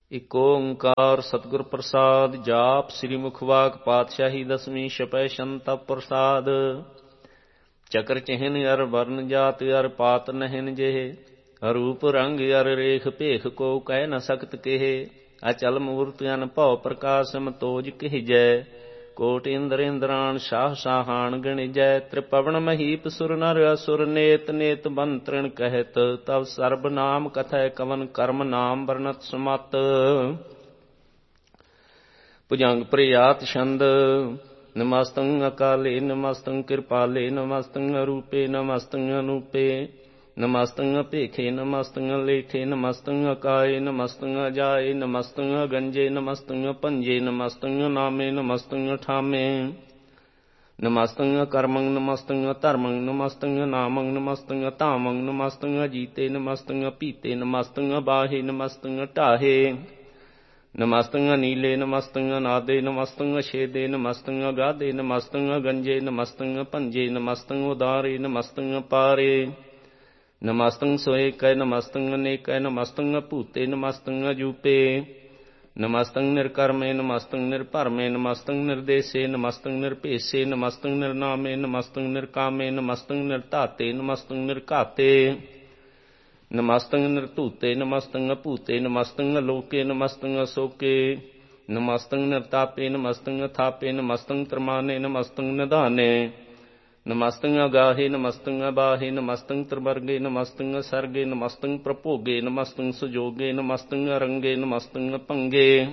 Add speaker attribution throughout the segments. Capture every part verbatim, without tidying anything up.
Speaker 1: ਇਕ ਓੰਕਾਰ ਸਤਿਗੁਰ ਪ੍ਰਸਾਦ। ਜਾਪ ਸ੍ਰੀ ਮੁਖਵਾਕ ਪਾਤਸ਼ਾਹੀ ਦਸਵੀਂ ਛਪੈ ਸ਼ੰਤਪ ਪ੍ਰਸਾਦ। ਚਕਰ ਚਿਹਨ ਅਰ ਵਰਨ ਜਾਤ ਅਰ ਪਾਤ ਨਹਿਨ ਜਿਹੇ, ਰੂਪ ਰੰਗ ਅਰ ਰੇਖ ਭੇਖ ਕੋ ਕਹਿ ਨ ਸਕਤ ਕੇਹੇ। ਅਚਲ ਮੂਰਤ ਅਨ ਭਉ ਪ੍ਰਕਾਸ਼ ਮਤੋਜ ਕਹਿਜੈ, ਕੋਟ ਇੰਦਰ ਇੰਦਰਾਣ ਸ਼ਾਹ ਸ਼ਾਹਾਨ ਗਣਿਜੈ। ਤ੍ਰਿਪਵਨ ਮਹੀਪ ਸੁਰ ਨਰ ਅਸੁਰ ਨੇਤ ਨੇਤ ਬਨ ਤ੍ਰਿਣ ਕਹਿਤ, ਤਵ ਸਰਬ ਨਾਮ ਕਥੈ ਕਵਨ ਕਰਮ ਨਾਮ ਵਰਨਤ ਸੁਮਤ। ਭੁਜੰਗ ਪ੍ਰਿਆਤ ਛੰਦ। ਨਮਸਤੰ ਅਕਾਲੇ ਨਮਸਤੰ ਕਿਰਪਾਲੇ ਨਮਸਤੰ ਅਰੂਪੇ ਨਮਸਤੰ ਅਨੂਪੇ ਨਮਸਤੰ ਅਭੇਖੇ ਨਮਸਤੰ ਅਲੇਖੇ ਨਮਸਤੰ ਅਕਾਏ ਨਮਸਤੰ ਅਜਾਏ ਨਮਸਤੰ ਅਗੰਜੇ ਨਮਸਤੰ ਭੰਜੇ ਨਮਸਤੰ ਨਾਮੇ ਨਮਸਤੰ ਠਾਮੇ ਨਮਸਤੰ ਅਕਰਮੰ ਨਮਸਤੰ ਅਧਰਮੰ ਨਮਸਤੰ ਨਾਮੰ ਨਮਸਤੰ ਧਾਮੰ ਨਮਸਤੰ ਅਜੀਤੇ ਨਮਸਤੰ ਅਪੀਤੇ ਨਮਸਤੰ ਅਬਾਹੇ ਨਮਸਤੰ ਢਾਹੇ ਨਮਸਤੰ ਨੀਲੇ ਨਮਸਤੰ ਅਨਾਦੇ ਨਮਸਤੰ ਛੇਦੇ ਨਮਸਤੰ ਅਗਾਧੇ ਨਮਸਤੰ ਅਗੰਜੇ ਨਮਸਤੰ ਭੰਜੇ ਨਮਸਤੰ ਉਦਾਰੇ ਨਮਸਤੰ ਪਾਰੇ ਨਮਸਤੰ ਸੋਏਕੈ ਨਮਸਤੰ ਅਨੇਕੈ ਨਮਸਤੰ ਭੂਤੇ ਨਮਸਤੰ ਅਜੂਪੇ ਨਮਸਤੰ ਨਿਰਕਰਮੇ ਨਮਸਤੰ ਨਿਰਭਰਮੇ ਨਮਸਤੰ ਨਿਰਦੇਸੇ ਨਮਸਤੰ ਨਿਰਭੇਸੇ ਨਮਸਤੰ ਨਿਰਨਾਮੇ ਨਮਸਤੰ ਨਿਰਕਾਮੇ ਨਮਸਤੰ ਨਿਰਧਾਤੇ ਨਮਸਤੰ ਨਿਰਘਾਤੇ ਨਮਸਤੰ ਨਿਰਧੂਤੇ ਨਮਸਤੰ ਅਭੂਤੇ ਨਮਸਤੰ ਅਲੋਕੇ ਨਮਸਤੰ ਅਸੋਕੇ ਨਮਸਤੰ ਨਿਰਤਾਪੇ ਨਮਸਤੰ ਅਥਾਪੇ ਨਮਸਤੰ ਤਰਮਾਨੇ ਨਮਸਤੰ ਨਿਧਾਨੇ ਨਮਸਤੰ ਅਗਾਹੇ ਨਮਸਤੰ ਅਬਾਹੇ ਨਮਸਤੰ ਤ੍ਰਿਵਰਗੇ ਨਮਸਤੰ ਅਸਰਗੇ ਨਮਸਤੰ ਪ੍ਰਭੋਗੇ ਨਮਸਤੰ ਸੁਜੋਗੇ ਨਮਸਤੰ ਅਰੰਗੇ ਨਮਸਤੰ ਭੰਗੇ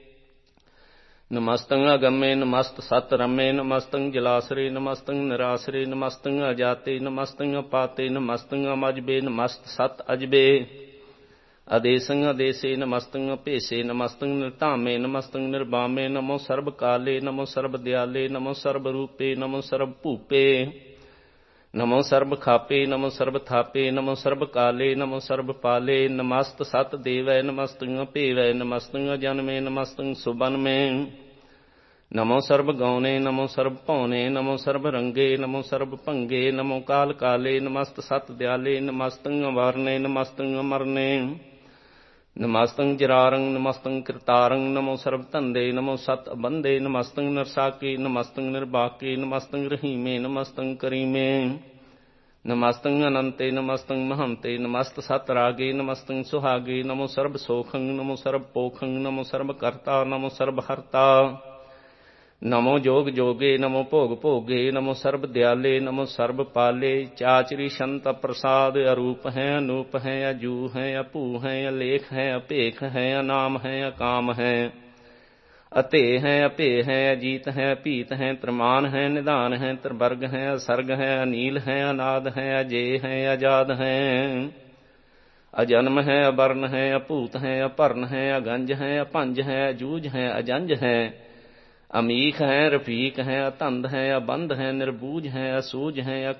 Speaker 1: ਨਮਸਤੰ ਅਗੰਮੇ ਨਮਸਤ ਸਤ ਰਮੇ ਨਮਸਤੰ ਜਲਾਸਰੇ ਨਮਸਤੰ ਨਿਰਾਸਰੇ ਨਮਸਤੰ ਅਜਾਤੇ ਨਮਸਤੰ ਅਪਾਤੇ ਨਮਸਤੰ ਅਮਜਬੇ ਨਮਸਤ ਸਤ ਅਜਬੇ ਅਦੇਸੰ ਅਦੇਸੇ ਨਮਸਤੰ ਅਭੇਸੇ ਨਮਸਤੰ ਨਿਰਧਾਮੇ ਨਮਸਤੰ ਨਿਰਬਾਮੇ ਨਮੋ ਸਰਬ ਕਾਲੇ ਨਮੋ ਸਰਬ ਦਿਆਲੇ ਨਮੋ ਸਰਬ ਰੂਪੇ ਨਮੋ ਸਰਬ ਭੂਪੇ ਨਮੋ ਸਰਬ ਖਾਪੇ ਨਮੋ ਸਰਬ ਥਾਪੇ ਨਮੋ ਸਰਬ ਕਾਲੇ ਨਮੋ ਸਰਬ ਪਾਲੇ ਨਮਸਤ ਸਤ ਦੇਵੈ ਨਮਸਤੰ ਭੇਵੈ ਨਮਸਤੰ ਅਜਨਮੇ ਨਮਸਤੰ ਸੁਬਨਮੇ ਨਮੋ ਸਰਬ ਗੌਨੇ ਨਮੋ ਸਰਬ ਭੌਨੇ ਨਮੋ ਸਰਬ ਰੰਗੇ ਨਮੋ ਸਰਬ ਭੰਗੇ ਨਮੋ ਕਾਲ ਕਾਲੇ ਨਮਸਤ ਸਤ ਦਿਆਲੇ ਨਮਸਤੰ ਅਵਰਨੇ ਨਮਸਤੰ ਅਮਰਨੇ ਨਮਸਤੰ ਜਰਾਰੰ ਨਮਸਤੰ ਕਿਰਤਾਰੰ ਨਮੋ ਸਰਬ ਧੰਦੇ ਨਮੋ ਸਤ ਅਬੰਦੇ ਨਮਸਤੰ ਨਰਸਾਕੇ ਨਮਸਤੰ ਨਿਰਬਾਕੇ ਨਮਸਤੰ ਰਹੀਮੇ ਨਮਸਤੰ ਕਰੀਮੇ ਨਮਸਤੰ ਅਨੰਤੇ ਨਮਸਤੰ ਮਹੰਤੇ ਨਮਸਤ ਸਤ ਰਾਗੇ ਨਮਸਤੰ ਸੁਹਾਗੇ ਨਮੋ ਸਰਬ ਸੋਖੰ ਨਮੋ ਸਰਬ ਪੋਖੰ ਨਮੋ ਸਰਬ ਕਰਤਾ ਨਮੋ ਸਰਬ ਹਰਤਾ ਨਮੋ ਜੋਗ ਜੋਗੇ ਨਮੋ ਭੋਗ ਭੋਗੇ ਨਮੋ ਸਰਬ ਦਿਆਲੇ ਨਮੋ ਸਰਬ ਪਾਲੇ। ਚਾਚਰੀ ਸ਼ੰਤ ਪ੍ਰਸਾਦ। ਅਰੂਪ ਹੈ ਅਨੂਪ ਹੈ ਅਜੂ ਹੈ ਅਭੂ ਹੈ ਅਲੇਖ ਹੈ ਅਭੇਖ ਹੈ ਅਨਾਮ ਹੈ ਅਕਾਮ ਹੈ ਅਤੇ ਹੈ ਅਭੇ ਹੈ ਅਜੀਤ ਹੈ ਅਭੀਤ ਹੈ ਤ੍ਰਿਮਾਨ ਹੈ ਨਿਧਾਨ ਹੈ ਤ੍ਰਿਵਰਗ ਹੈ ਅਸਰਗ ਹੈ ਅਨੀਲ ਹੈ ਅਨਾਦ ਹੈ ਅਜੇ ਹੈ ਆਜ਼ਾਦ ਹੈ ਅਜਨਮ ਹੈ ਅਵਰਨ ਹੈ ਅਭੂਤ ਹੈ ਅਭਰਨ ਹੈ ਅਗੰਜ ਹੈ ਅਭੰਜ ਹੈ ਅਜੂਝ ਹੈ ਅਜੰਜ ਹੈ ਅਮੀਖ ਹੈ ਰਫੀਕ ਹੈ ਅਤੰਦ ਹੈ ਅਬੰਧ ਹੈ ਨਿਰਬੂਝ ਹੈ ਅਸੂਝ ਹੈ